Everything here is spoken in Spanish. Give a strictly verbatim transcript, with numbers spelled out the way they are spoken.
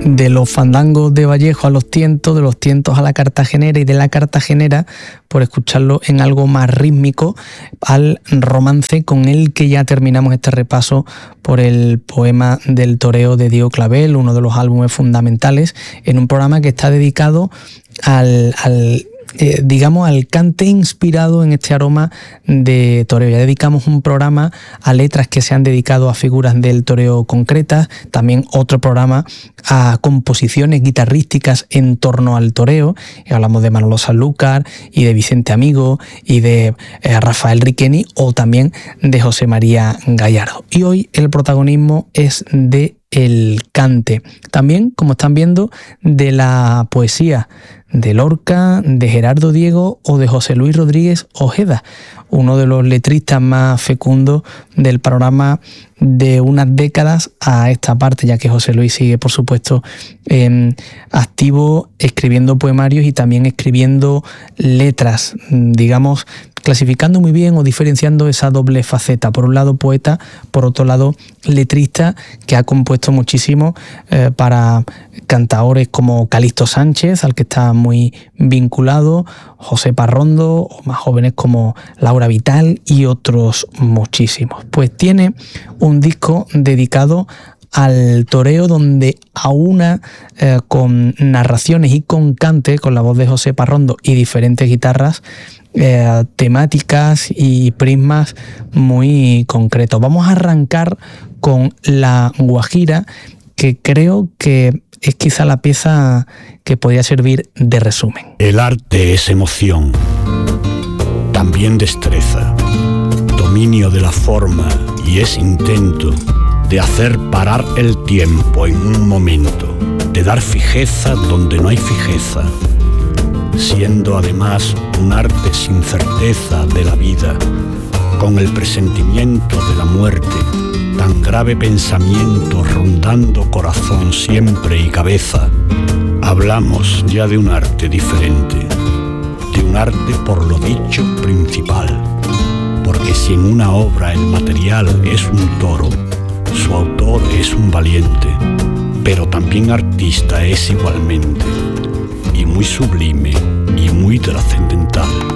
de los fandangos de Vallejo a los tientos, de los tientos a la cartagenera y de la cartagenera, por escucharlo en algo más rítmico, al romance con el que ya terminamos este repaso por el poema del toreo de Diego Clavel, uno de los álbumes fundamentales, en un programa que está dedicado al... al Eh, digamos al cante inspirado en este aroma de toreo. Ya dedicamos un programa a letras que se han dedicado a figuras del toreo concretas, también otro programa a composiciones guitarrísticas en torno al toreo, y hablamos de Manolo Sanlúcar y de Vicente Amigo y de eh, Rafael Riqueni, o también de José María Gallardo. Y hoy el protagonismo es de el cante, también, como están viendo, de la poesía de Lorca, de Gerardo Diego o de José Luis Rodríguez Ojeda, uno de los letristas más fecundos del panorama de unas décadas a esta parte, ya que José Luis sigue, por supuesto, eh, activo, escribiendo poemarios y también escribiendo letras, digamos, clasificando muy bien o diferenciando esa doble faceta. Por un lado poeta, por otro lado letrista, que ha compuesto muchísimo eh, para cantaores como Calixto Sánchez, al que está muy vinculado, José Parrondo, o más jóvenes como Laura Vital y otros muchísimos. Pues tiene un disco dedicado al toreo, donde aúna eh, con narraciones y con cante, con la voz de José Parrondo y diferentes guitarras, eh, temáticas y prismas muy concretos. Vamos a arrancar con La Guajira, que creo que es quizá la pieza que podría servir de resumen. El arte es emoción, también destreza, dominio de la forma, y es intento de hacer parar el tiempo en un momento, de dar fijeza donde no hay fijeza, siendo además un arte sin certeza de la vida, con el presentimiento de la muerte, tan grave pensamiento rondando corazón siempre y cabeza. Hablamos ya de un arte diferente, de un arte por lo dicho principal, porque si en una obra el material es un toro, su autor es un valiente, pero también artista es igualmente, y muy sublime y muy trascendental.